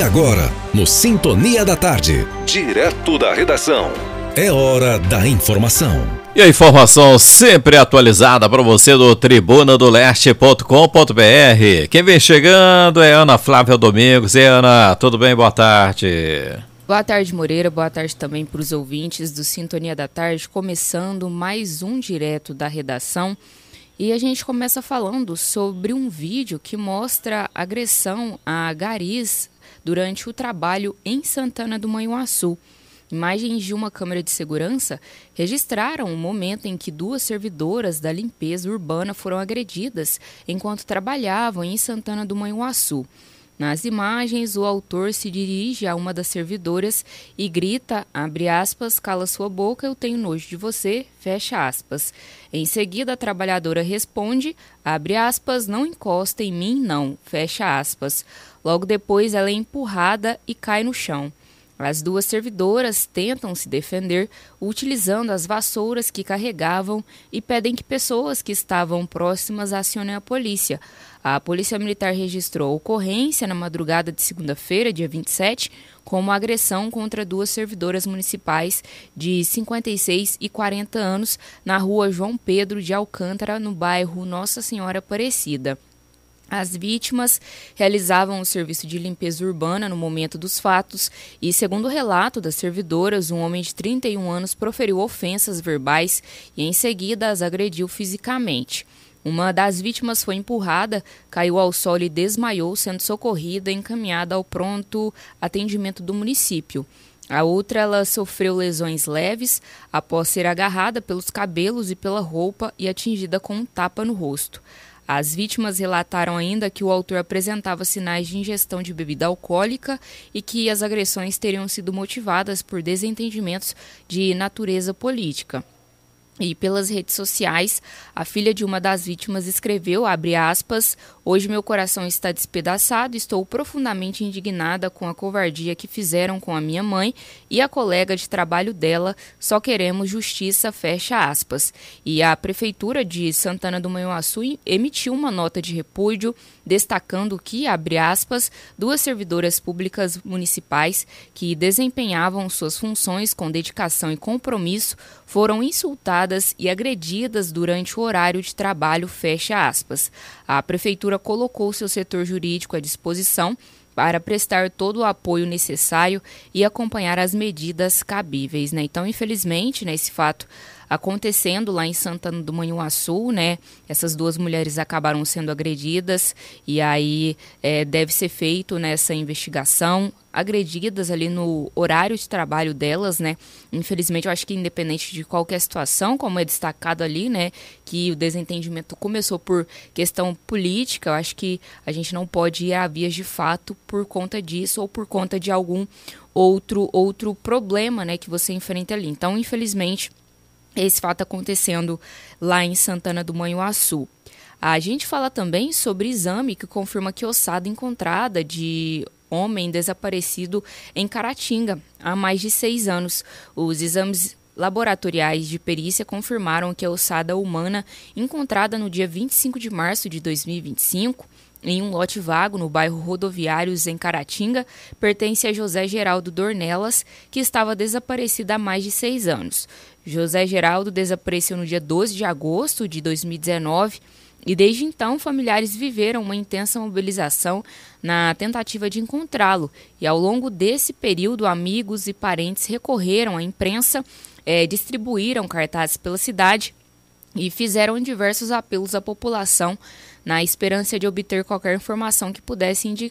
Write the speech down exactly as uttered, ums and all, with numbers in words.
agora, no Sintonia da Tarde, direto da redação, é hora da informação. E a informação sempre atualizada para você do tribuna do leste ponto com ponto br. Quem vem chegando é Ana Flávia Domingos. E Ana, tudo bem? Boa tarde. Boa tarde, Moreira. Boa tarde também para os ouvintes do Sintonia da Tarde. Começando mais um direto da redação. E a gente começa falando sobre um vídeo que mostra agressão a garis durante o trabalho em Santana do Manhuaçu. Imagens de uma câmera de segurança registraram o momento em que duas servidoras da limpeza urbana foram agredidas enquanto trabalhavam em Santana do Manhuaçu. Nas imagens, o autor se dirige a uma das servidoras e grita, abre aspas, cala sua boca, eu tenho nojo de você, fecha aspas. Em seguida, a trabalhadora responde, abre aspas, não encosta em mim, não, fecha aspas. Logo depois, ela é empurrada e cai no chão. As duas servidoras tentam se defender utilizando as vassouras que carregavam e pedem que pessoas que estavam próximas acionem a polícia. A Polícia Militar registrou a ocorrência na madrugada de segunda-feira, dia vinte e sete, com uma agressão contra duas servidoras municipais de cinquenta e seis e quarenta anos na rua João Pedro de Alcântara, no bairro Nossa Senhora Aparecida. As vítimas realizavam o serviço de limpeza urbana no momento dos fatos e, segundo o relato das servidoras, um homem de trinta e um anos proferiu ofensas verbais e, em seguida, as agrediu fisicamente. Uma das vítimas foi empurrada, caiu ao solo e desmaiou, sendo socorrida e encaminhada ao pronto atendimento do município. A outra, ela sofreu lesões leves após ser agarrada pelos cabelos e pela roupa e atingida com um tapa no rosto. As vítimas relataram ainda que o autor apresentava sinais de ingestão de bebida alcoólica e que as agressões teriam sido motivadas por desentendimentos de natureza política. E pelas redes sociais, a filha de uma das vítimas escreveu, abre aspas, hoje meu coração está despedaçado, estou profundamente indignada com a covardia que fizeram com a minha mãe e a colega de trabalho dela, só queremos justiça, fecha aspas. E a Prefeitura de Santana do Manhuaçu emitiu uma nota de repúdio, destacando que, abre aspas, duas servidoras públicas municipais que desempenhavam suas funções com dedicação e compromisso foram insultadas e agredidas durante o horário de trabalho, fecha aspas. A Prefeitura colocou seu setor jurídico à disposição para prestar todo o apoio necessário e acompanhar as medidas cabíveis, né? Então, infelizmente, né, esse fato acontecendo lá em Santana do Manhuaçu, né? Essas duas mulheres acabaram sendo agredidas e aí é, deve ser feito nessa investigação, agredidas ali no horário de trabalho delas, né? Infelizmente, eu acho que independente de qualquer situação, como é destacado ali, né, que o desentendimento começou por questão política, eu acho que a gente não pode ir a vias de fato por conta disso ou por conta de algum outro, outro problema, né, que você enfrenta ali. Então, infelizmente, esse fato acontecendo lá em Santana do Manhuaçu. A gente fala também sobre exame que confirma que ossada encontrada de homem desaparecido em Caratinga há mais de seis anos. Os exames laboratoriais de perícia confirmaram que a ossada humana encontrada no dia vinte e cinco de março de dois mil e vinte e cinco em um lote vago no bairro Rodoviários, em Caratinga, pertence a José Geraldo Dornelas, que estava desaparecido há mais de seis anos. José Geraldo desapareceu no dia doze de agosto de dois mil e dezenove e desde então familiares viveram uma intensa mobilização na tentativa de encontrá-lo. E ao longo desse período, amigos e parentes recorreram à imprensa, eh, distribuíram cartazes pela cidade e fizeram diversos apelos à população na esperança de obter qualquer informação que pudesse